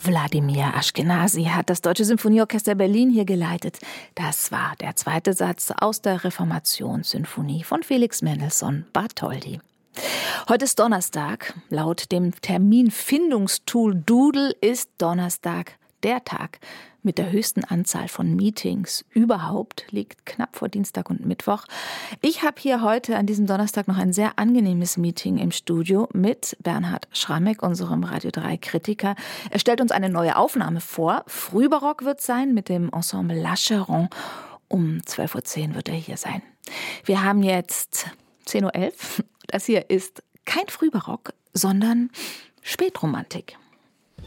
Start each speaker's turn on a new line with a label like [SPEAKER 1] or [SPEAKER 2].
[SPEAKER 1] Wladimir Ashkenazy hat das Deutsche Symphonieorchester Berlin hier geleitet. Das war der zweite Satz aus der Reformationssymphonie von Felix Mendelssohn Bartholdy. Heute ist Donnerstag. Laut dem Terminfindungstool Doodle ist Donnerstag der Tag mit der höchsten Anzahl von Meetings überhaupt, liegt knapp vor Dienstag und Mittwoch. Ich habe hier heute an diesem Donnerstag noch ein sehr angenehmes Meeting im Studio mit Bernhard Schrammeck, unserem Radio 3-Kritiker. Er stellt uns eine neue Aufnahme vor. Frühbarock wird sein mit dem Ensemble L'Acheron. Um 12.10 Uhr wird er hier sein. Wir haben jetzt 10.11 Uhr. Das hier ist kein Frühbarock, sondern Spätromantik.